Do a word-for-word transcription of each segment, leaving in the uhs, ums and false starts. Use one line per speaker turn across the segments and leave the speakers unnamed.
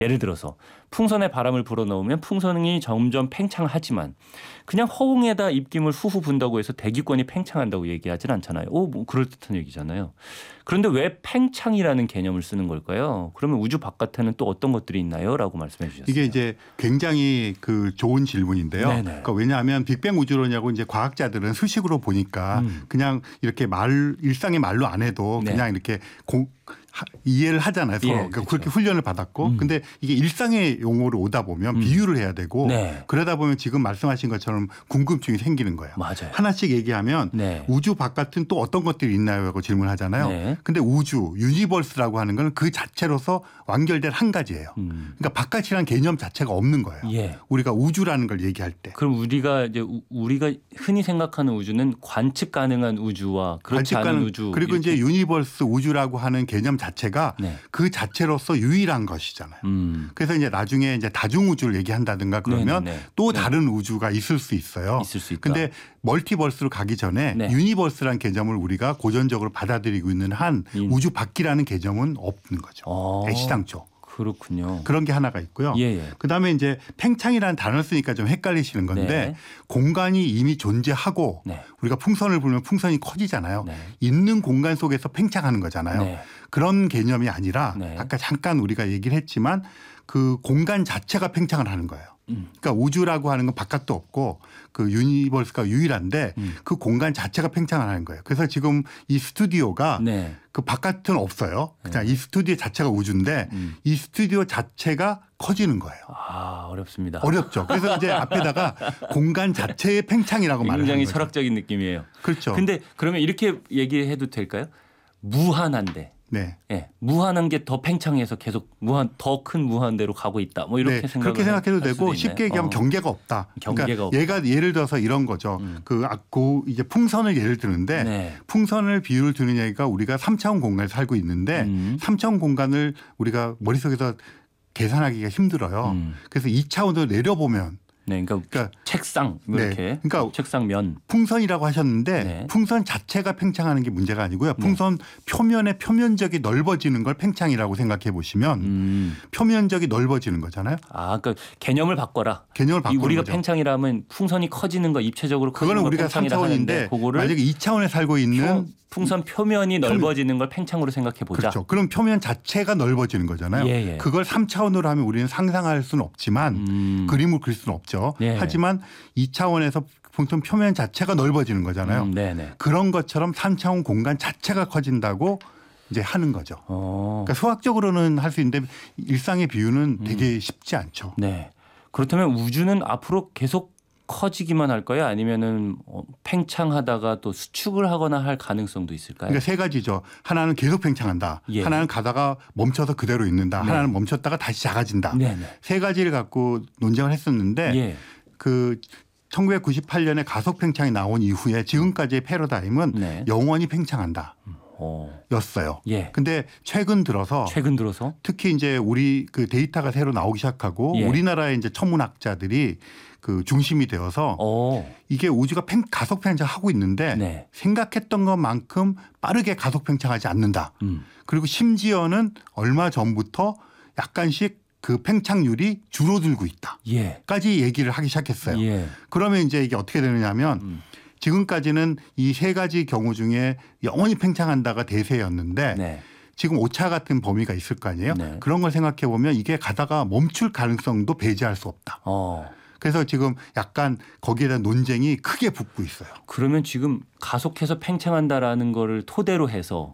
예를 들어서 풍선에 바람을 불어넣으면 풍선이 점점 팽창하지만 그냥 허공에다 입김을 후후 분다고 해서 대기권이 팽창한다고 얘기하진 않잖아요. 오, 뭐 그럴듯한 얘기잖아요. 그런데 왜 팽창이라는 개념을 쓰는 걸까요? 그러면 우주 바깥에는 또 어떤 것들이 있나요? 라고 말씀해 주셨어요.
이게 이제 굉장히 그 좋은 질문인데요. 그러니까 왜냐하면 빅뱅 우주론이라고 이제 과학자들은 수식으로 보니까 음. 그냥 이렇게 말 일상의 말로 안 해도 그냥 네. 이렇게 공 하, 이해를 하잖아요. 서로. 예, 그러니까 그렇게 훈련을 받았고 음. 근데 이게 일상의 용어로 오다 보면 음. 비유를 해야 되고 네. 그러다 보면 지금 말씀하신 것처럼 궁금증이 생기는 거예요.
맞아요.
하나씩 얘기하면 네. 우주 바깥은 또 어떤 것들이 있나요? 라고 질문하잖아요. 네. 근데 우주, 유니버스라고 하는 건 그 자체로서 완결된 한 가지예요. 음. 그러니까 바깥이라는 개념 자체가 없는 거예요. 예. 우리가 우주라는 걸 얘기할 때.
그럼 우리가 이제 우리가 흔히 생각하는 우주는 관측 가능한 우주와 그렇지 않은 가능, 우주.
그리고 이렇게. 이제 유니버스 우주라고 하는 개념 자체가 네. 그 자체로서 유일한 것이잖아요. 음. 그래서 이제 나중에 이제 다중우주를 얘기한다든가 그러면 네네네. 또 다른 네. 우주가 있을 수 있어요.
있을 수 있다.
근데 멀티버스로 가기 전에 네. 유니버스라는 개념을 우리가 고전적으로 받아들이고 있는 한 음. 우주 밖이라는 개념은 없는 거죠. 어. 애시당초.
그렇군요.
그런 게 하나가 있고요.
예예.
그다음에 이제 팽창이라는 단어를 쓰니까 좀 헷갈리시는 건데 네. 공간이 이미 존재하고 네. 우리가 풍선을 불면 풍선이 커지잖아요. 네. 있는 공간 속에서 팽창하는 거잖아요. 네. 그런 개념이 아니라 네. 아까 잠깐 우리가 얘기를 했지만 그 공간 자체가 팽창을 하는 거예요. 음. 그러니까 우주라고 하는 건 바깥도 없고 그 유니버스가 유일한데 음. 그 공간 자체가 팽창을 하는 거예요. 그래서 지금 이 스튜디오가 네. 그 바깥은 없어요. 그냥 네. 이 스튜디오 자체가 우주인데 음. 이 스튜디오 자체가 커지는 거예요.
아, 어렵습니다.
어렵죠. 그래서 이제 앞에다가 공간 자체의 팽창이라고 말을 하는 거죠.
굉장히 철학적인 느낌이에요.
그렇죠.
근데 그러면 이렇게 얘기해도 될까요? 무한한데. 네. 네. 무한한 게 더 팽창해서 계속 무한 더 큰 무한대로 가고 있다. 뭐 이렇게
네.
생각
그렇게 생각해도 되고 쉽게 얘기하면 어. 경계가 없다.
경계가
그러니까
없다.
얘가 예를 들어서 이런 거죠. 음. 그 아고 이제 풍선을 예를 드는데 네. 풍선을 비유를 드는 얘기가 우리가 삼 차원 공간에 살고 있는데 음. 삼 차원 공간을 우리가 머릿속에서 계산하기가 힘들어요. 음. 그래서 이 차원으로 내려보면
네, 그러니까, 그러니까 책상 이렇게
네. 그러니까
책상 면
풍선이라고 하셨는데 네. 풍선 자체가 팽창하는 게 문제가 아니고요. 풍선 네. 표면의 표면적이 넓어지는 걸 팽창이라고 생각해 보시면 음. 표면적이 넓어지는 거잖아요.
아, 그러니까 개념을 바꿔라.
개념을 바꾸는
우리가
거죠.
팽창이라면 풍선이 커지는 거 입체적으로 커지는
그거는 우리가 삼 차원인데 만약에 이 차원에 살고 있는
풍선 표면이 넓어지는 걸 팽창으로 생각해 보자.
그렇죠. 그럼 표면 자체가 넓어지는 거잖아요. 예, 예. 그걸 삼 차원으로 하면 우리는 상상할 수는 없지만 음. 그림을 그릴 수는 없죠. 예. 하지만 이 차원에서 보통 표면 자체가 넓어지는 거잖아요.
음, 네네.
그런 것처럼 삼 차원 공간 자체가 커진다고 이제 하는 거죠. 어. 그러니까 수학적으로는 할 수 있는데 일상의 비유는 음. 되게 쉽지 않죠.
네. 그렇다면 우주는 앞으로 계속 커지기만 할까요? 아니면은 팽창하다가 또 수축을 하거나 할 가능성도 있을까요?
그러니까 세 가지죠. 하나는 계속 팽창한다. 예. 하나는 가다가 멈춰서 그대로 있는다. 네. 하나는 멈췄다가 다시 작아진다. 네, 네. 세 가지를 갖고 논쟁을 했었는데 예. 그 천구백구십팔 년에 가속 팽창이 나온 이후에 지금까지의 패러다임은 네. 영원히 팽창한다. 어. 였어요. 예. 근데 최근 들어서
최근 들어서
특히 이제 우리 그 데이터가 새로 나오기 시작하고 예. 우리나라의 이제 천문학자들이 그 중심이 되어서 오. 이게 우주가 팽, 가속 팽창하고 있는데 네. 생각했던 것만큼 빠르게 가속 팽창하지 않는다. 음. 그리고 심지어는 얼마 전부터 약간씩 그 팽창률이 줄어들고 있다까지 예. 얘기를 하기 시작했어요. 예. 그러면 이제 이게 어떻게 되느냐면 음. 지금까지는 이 세 가지 경우 중에 영원히 팽창한다가 대세였는데 네. 지금 오차 같은 범위가 있을 거 아니에요. 네. 그런 걸 생각해 보면 이게 가다가 멈출 가능성도 배제할 수 없다. 어. 그래서 지금 약간 거기에 대한 논쟁이 크게 붙고 있어요.
그러면 지금 가속해서 팽창한다라는 거를 토대로 해서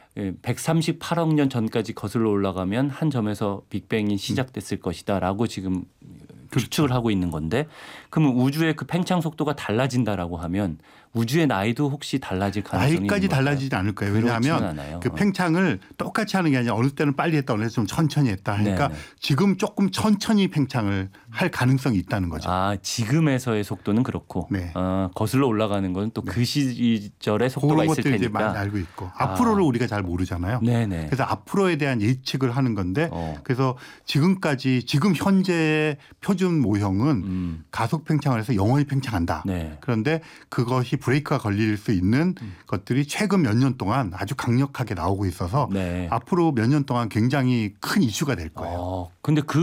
백삼십팔억 년 전까지 거슬러 올라가면 한 점에서 빅뱅이 시작됐을 음. 것이다라고 지금 추측을 하고 있는 건데 그러면 우주의 그 팽창 속도가 달라진다라고 하면 우주의 나이도 혹시 달라질 가능성이 있는
나이까지 달라지지 않을 거예요. 왜냐하면 그 팽창을 똑같이 하는 게 아니라 어느 때는 빨리 했다 어느 때는 좀 천천히 했다. 그러니까 네네. 지금 조금 천천히 팽창을 할 가능성이 있다는 거죠.
아 지금에서의 속도는 그렇고 네. 어, 거슬러 올라가는 건 또 그 네. 시절의 속도가 있을 테니까.
이제 많이 알고 있고 아. 앞으로를 우리가 잘 모르잖아요.
네네.
그래서 앞으로에 대한 예측을 하는 건데 어. 그래서 지금까지 지금 현재의 표준 모형은 음. 가속 팽창을 해서 영원히 팽창한다. 네. 그런데 그것이 브레이크가 걸릴 수 있는 음. 것들이 최근 몇 년 동안 아주 강력하게 나오고 있어서 네. 앞으로 몇 년 동안 굉장히 큰 이슈가 될 거예요.
어, 근데 그